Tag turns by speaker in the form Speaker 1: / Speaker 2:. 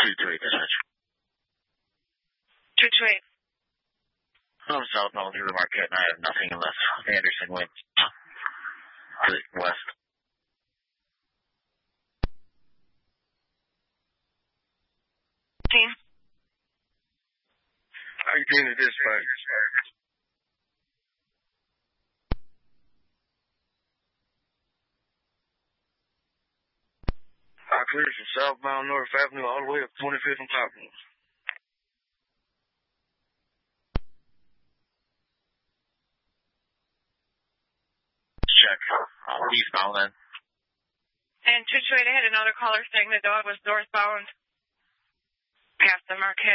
Speaker 1: 228 dispatch.
Speaker 2: 228.
Speaker 1: I'm southbound through the Marquette, and I have nothing unless Anderson went to the west.
Speaker 2: Team.
Speaker 3: How you doing to dispatch? I cleared from southbound North Avenue all the way up 25th and Poplar.
Speaker 1: Check. Eastbound then.
Speaker 2: And 228, I had another caller saying the dog was northbound past the Marquette.